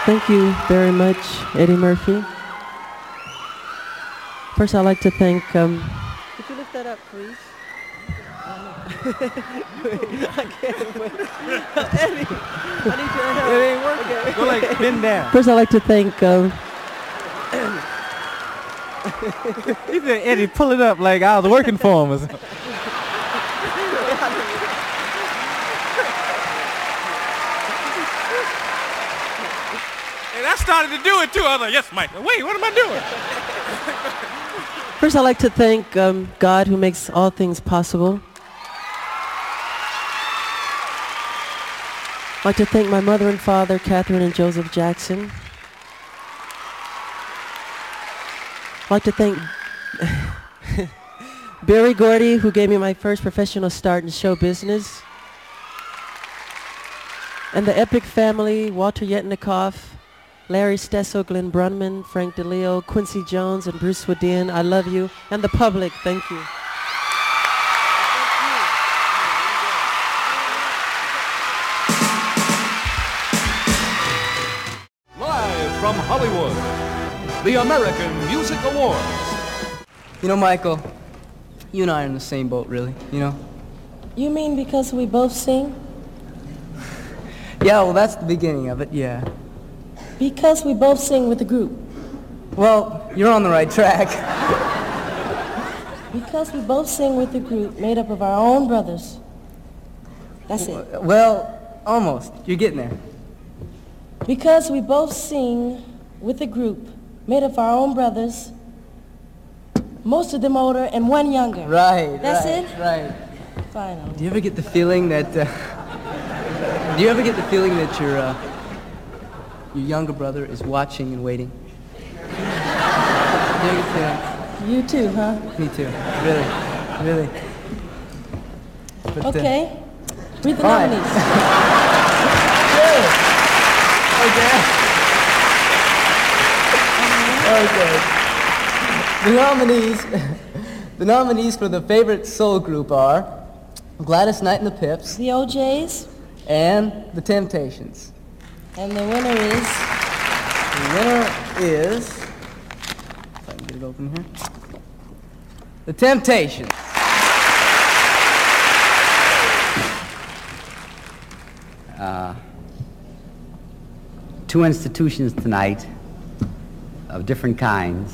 Thank you very much, Eddie Murphy. First, I'd like to thank... Could you lift that up, please? I can't wait. Eddie, I need your help. It ain't working. Okay. Go like bend down. First, I'd like to thank... He said, Eddie, pull it up like I was working for him or something. And I started to do it too. I was like, yes, Mike. Wait, what am I doing? First, I'd like to thank God who makes all things possible. I'd like to thank my mother and father, Catherine and Joseph Jackson. I'd like to thank Barry Gordy, who gave me my first professional start in show business. And the Epic family, Walter Yetnikoff, Larry Stesso, Glenn Brunman, Frank DeLeo, Quincy Jones, and Bruce Swedin. I love you. And the public, thank you. Live from Hollywood, the American Music Awards. You know, Michael, you and I are in the same boat, really, you know? You mean because we both sing? Yeah, well, that's the beginning of it, yeah. Because we both sing with the group. Well, you're on the right track. Because we both sing with the group made up of our own brothers. That's it. Well, almost. You're getting there. Because we both sing with a group made of our own brothers, most of them older and one younger. Right, That's right, it? right. Fine. Do you ever get the feeling that, your younger brother is watching and waiting? Do you ever get the feeling? You too, huh? Me too. Really, really. But, Okay. Read the fine. nominees. Okay. Okay. The nominees for the favorite soul group are Gladys Knight and the Pips The OJs. and The Temptations. And the winner is... The winner is, if I can get it open here, The Temptations. Two institutions tonight of different kinds.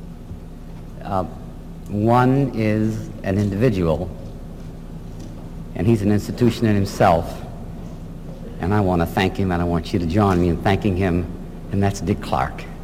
One is an individual, and he's an institution in himself. And I want to thank him, and I want you to join me in thanking him, and that's Dick Clark.